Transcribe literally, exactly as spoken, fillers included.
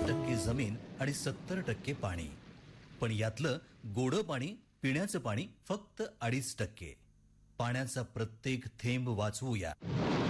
टक्के जमीन आणि सत्तर टक्के पाणी. पण यातलं गोडं पाणी, पिण्याचं पाणी फक्त अडीच टक्के. पाण्याचा प्रत्येक थेंब वाचवूया.